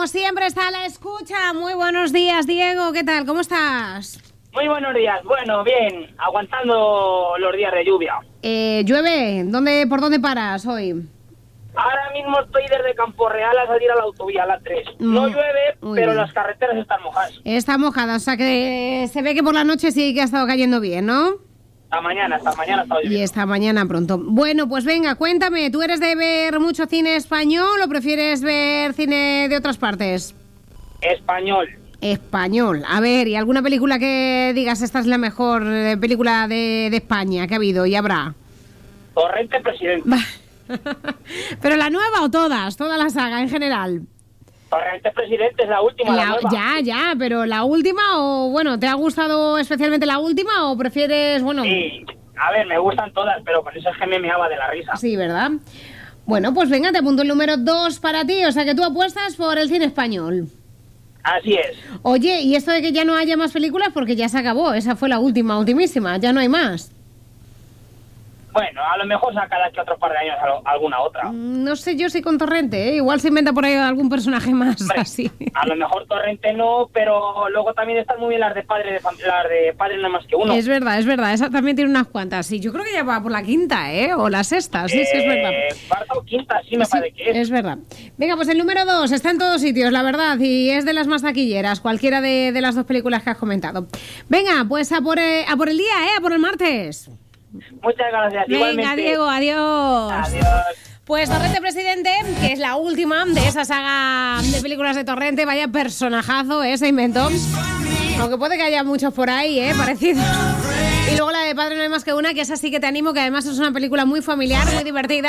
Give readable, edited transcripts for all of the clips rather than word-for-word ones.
como siempre, está a la escucha. Muy buenos días, Diego. ¿Qué tal? ¿Cómo estás? Muy buenos días. Bueno, bien, aguantando los días de lluvia. ¿Llueve? ¿Por dónde paras hoy? Ahora mismo estoy desde Campo Real a salir a la autovía, la 3. No llueve, pero bien. las carreteras están mojadas. Está mojada, o sea que se ve que por la noche sí que ha estado cayendo bien, ¿no? Esta mañana está lloviendo. Y esta mañana pronto. Bueno, pues venga, cuéntame, ¿tú eres de ver mucho cine español o prefieres ver cine de otras partes? Español. Español. A ver, ¿y alguna película que digas esta es la mejor película de España que ha habido y habrá? Torrente Presidente. ¿Pero la nueva o todas? Toda la saga en general. Torrente Presidente es la última, la nueva. Ya, pero la última o, bueno, ¿te ha gustado especialmente la última o prefieres, bueno? Sí, a ver, me gustan todas, pero con eso es que me meaba de la risa. Sí, ¿verdad? Bueno, pues venga, te apunto el número 2 para ti, o sea que tú apuestas por el cine español. Así es. Oye, ¿y esto de que ya no haya más películas? Porque ya se acabó, esa fue la ultimísima, ya no hay más. Bueno, a lo mejor sacará que otro par de años alguna otra. No sé yo si con Torrente, ¿eh? Igual se inventa por ahí algún personaje más. Hombre, así. A lo mejor Torrente no, pero luego también están muy bien las de padre nada más que uno. Es verdad, esa también tiene unas cuantas. Sí, yo creo que ya va por la quinta, ¿eh? O la sexta, sí, es verdad. Cuarta o quinta, sí me parece que es. Es verdad. Venga, pues el número 2 está en todos sitios, la verdad, y es de las más taquilleras, cualquiera de las dos películas que has comentado. Venga, pues a por el día, a por el martes. Muchas gracias. Venga, Igualmente. Diego, adiós. Adiós. Pues Torrente Presidente, que es la última de esa saga de películas de Torrente, vaya personajazo, se inventó. Aunque puede que haya muchos por ahí, parecidos. Y luego la de Padre no hay más que una, que esa sí que te animo, que además es una película muy familiar, muy divertida.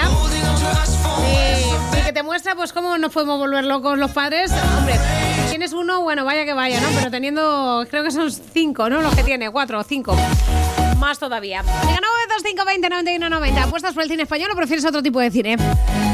Y que te muestra pues cómo nos podemos volver locos los padres. Hombre, si tienes uno, bueno, vaya que vaya, ¿no? Pero teniendo, creo que son 5, ¿no? Los que tiene, 4 o 5. Más todavía. Venga, 925209190. ¿Apuestas por el cine español o prefieres otro tipo de cine?